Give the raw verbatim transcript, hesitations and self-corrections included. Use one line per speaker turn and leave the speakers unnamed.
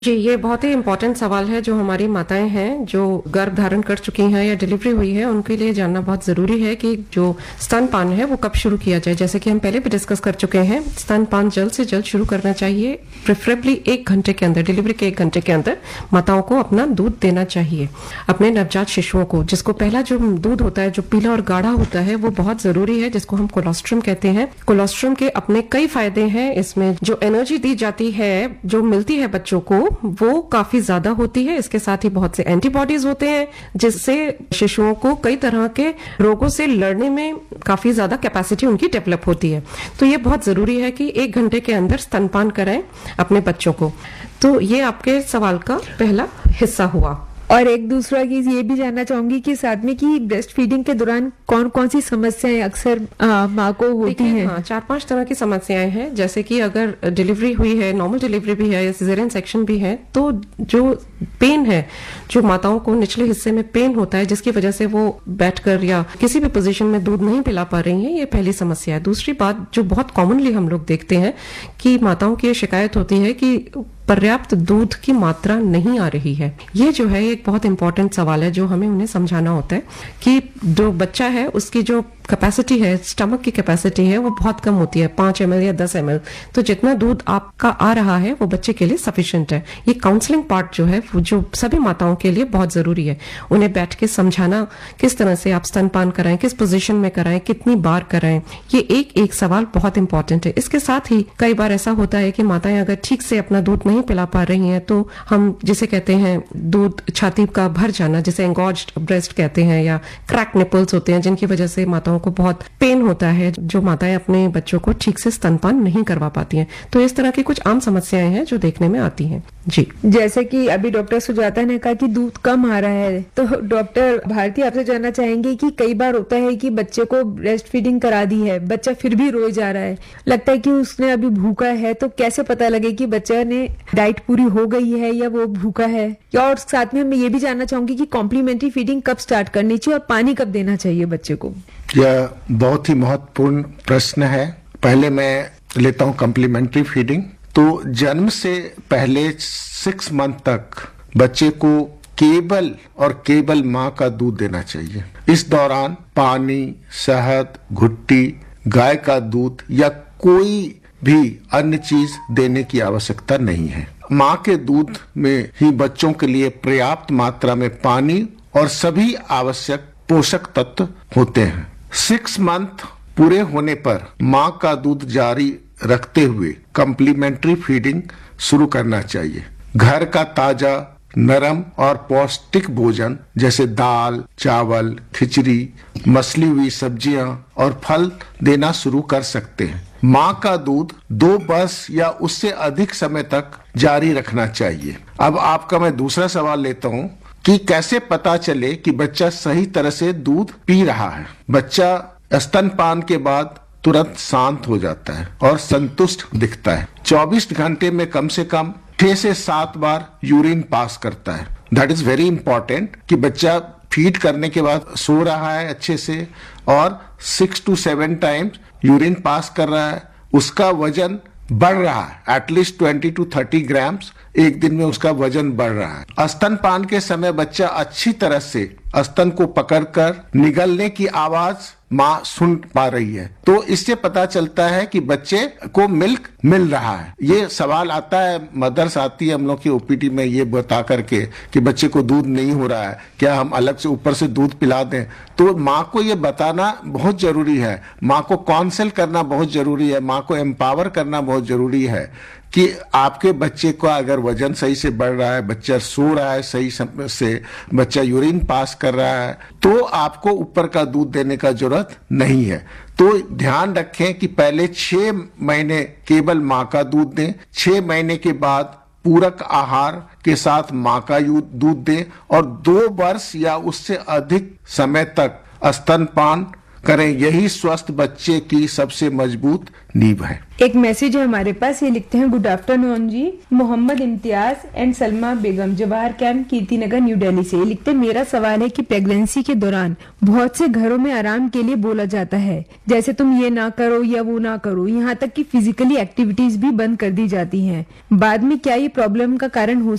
जी, ये बहुत ही इम्पोर्टेंट सवाल है जो हमारी माताएं हैं जो गर्भ धारण कर चुकी हैं या डिलीवरी हुई है उनके लिए जानना बहुत जरूरी है कि जो स्तनपान है वो कब शुरू किया जाए। जैसे कि हम पहले भी डिस्कस कर चुके हैं, स्तनपान जल्द से जल्द शुरू करना चाहिए। प्रेफरेबली एक घंटे के अंदर, डिलीवरी के एक घंटे के अंदर माताओं को अपना दूध देना चाहिए अपने नवजात शिशुओं को। जिसको पहला जो दूध होता है जो पीला और गाढ़ा होता है वो बहुत जरूरी है, जिसको हम कोलोस्ट्रम कहते हैं। कोलोस्ट्रम के अपने कई फायदे हैं। इसमें जो एनर्जी दी जाती है, जो मिलती है बच्चों को, वो काफी ज्यादा होती है। इसके साथ ही बहुत से एंटीबॉडीज होते हैं जिससे शिशुओं को कई तरह के रोगों से लड़ने में काफी ज्यादा कैपेसिटी उनकी डेवलप होती है। तो ये बहुत जरूरी है कि एक घंटे के अंदर स्तनपान कराएं अपने बच्चों को। तो ये आपके सवाल का पहला हिस्सा हुआ।
और एक दूसरा चीज ये भी जानना चाहूंगी कि साथ में कि ब्रेस्ट फीडिंग के दौरान कौन कौन सी समस्याएं अक्सर माँ को होती हैं?
हाँ, चार पांच तरह की समस्याएं हैं। जैसे कि अगर डिलीवरी हुई है, नॉर्मल डिलीवरी भी है या सिजेरियन सेक्शन भी है, तो जो पेन है, जो माताओं को निचले हिस्से में पेन होता है जिसकी वजह से वो बैठकर या किसी भी पोजीशन में दूध नहीं पिला पा रही हैं, ये पहली समस्या है। दूसरी बात जो बहुत कॉमनली हम लोग देखते हैं कि माताओं की शिकायत होती है कि पर्याप्त दूध की मात्रा नहीं आ रही है। ये जो है एक बहुत इंपॉर्टेंट सवाल है जो हमें उन्हें समझाना होता है कि जो बच्चा है उसकी जो कैपेसिटी है, स्टमक की कैपेसिटी है, वो बहुत कम होती है, पांच एम एल या दस एम एल। तो जितना दूध आपका आ रहा है वो बच्चे के लिए सफिशिएंट है। ये काउंसलिंग पार्ट जो है वो जो सभी माताओं के लिए बहुत जरूरी है। उन्हें बैठ के समझाना किस तरह से आप स्तनपान कराएं, किस पोजीशन में कराएं, कितनी बार कराएं, ये एक एक सवाल बहुत इंपॉर्टेंट है। इसके साथ ही कई बार ऐसा होता है कि माताएं अगर ठीक से अपना दूध नहीं पिला पा रही हैं तो हम जिसे कहते हैं दूध छाती का भर जाना, जिसे एंगॉज्ड ब्रेस्ट कहते हैं, या क्रैक निपल्स होते हैं जिनकी वजह से माताओं को बहुत पेन होता है, जो माताएं अपने बच्चों को ठीक से स्तनपान नहीं करवा पाती हैं। तो इस तरह की कुछ आम समस्याएं हैं जो देखने में आती हैं। जी,
जैसे कि अभी डॉक्टर सुजाता ने कहा कि दूध कम आ रहा है, तो डॉक्टर भारती आपसे जानना चाहेंगे कि कई बार होता है कि बच्चे को ब्रेस्ट फीडिंग करा दी है, बच्चा फिर भी रोए जा रहा है, लगता है कि उसने अभी भूखा है, तो कैसे पता लगे कि बच्चा ने डाइट पूरी हो गई है या वो भूखा है? और साथ में मैं ये भी जानना चाहूंगी कि कॉम्प्लीमेंट्री फीडिंग कब स्टार्ट करनी चाहिए और पानी कब देना चाहिए बच्चे को?
यह बहुत ही महत्वपूर्ण प्रश्न है। पहले मैं लेता हूं कॉम्प्लीमेंट्री फीडिंग। तो जन्म से पहले सिक्स मंथ तक बच्चे को केवल और केवल माँ का दूध देना चाहिए। इस दौरान पानी, शहद, घुट्टी, गाय का दूध या कोई भी अन्य चीज देने की आवश्यकता नहीं है। माँ के दूध में ही बच्चों के लिए पर्याप्त मात्रा में पानी और सभी आवश्यक पोषक तत्व होते हैं। सिक्स मंथ पूरे होने पर माँ का दूध जारी रखते हुए कॉम्प्लीमेंट्री फीडिंग शुरू करना चाहिए। घर का ताजा, नरम और पौष्टिक भोजन जैसे दाल, चावल, खिचड़ी, मसली हुई सब्जियां और फल देना शुरू कर सकते हैं। माँ का दूध दो बरस या उससे अधिक समय तक जारी रखना चाहिए। अब आपका मैं दूसरा सवाल लेता हूँ कि कैसे पता चले कि बच्चा सही तरह से दूध पी रहा है। बच्चा स्तनपान के बाद तुरंत शांत हो जाता है और संतुष्ट दिखता है। चौबीस घंटे में कम से कम छह से सात बार यूरिन पास करता है। दैट इज वेरी इंपॉर्टेंट कि बच्चा फीड करने के बाद सो रहा है अच्छे से और six to seven times urine pass कर रहा है। उसका वजन बढ़ रहा है, at least twenty two thirty grams एक दिन में उसका वजन बढ़ रहा है। स्तनपान के समय बच्चा अच्छी तरह से स्तन को पकड़कर निगलने की आवाज माँ सुन पा रही है, तो इससे पता चलता है कि बच्चे को मिल्क मिल रहा है। ये सवाल आता है, मदर्स आती है हम लोग की ओपीडी में ये बता करके कि बच्चे को दूध नहीं हो रहा है, क्या हम अलग से ऊपर से दूध पिला दें? तो माँ को ये बताना बहुत जरूरी है, माँ को काउंसिल करना बहुत जरूरी है, माँ को एम्पावर करना बहुत जरूरी है कि आपके बच्चे का अगर वजन सही से बढ़ रहा है, बच्चा सो रहा है सही से, बच्चा यूरिन पास कर रहा है, तो आपको ऊपर का दूध देने का जरूरत नहीं है। तो ध्यान रखें कि पहले छह महीने केवल माँ का दूध दें, छह महीने के बाद पूरक आहार के साथ माँ का दूध दें और दो वर्ष या उससे अधिक समय तक स्तनपान करें, यही स्वस्थ बच्चे की सबसे मजबूत नींव है।
एक मैसेज है हमारे पास, ये लिखते हैं, good afternoon ji, Mohammad Imtiaz and Salma Begum, Jawahar camp, Kirti Nagar, new Delhi से। ये लिखते हैं, मेरा सवाल है कि प्रेगनेंसी के दौरान बहुत से घरों में आराम के लिए बोला जाता है, जैसे तुम ये ना करो या वो ना करो, यहाँ तक कि फिजिकली एक्टिविटीज भी बंद कर दी जाती हैं। बाद में क्या ये प्रॉब्लम का कारण हो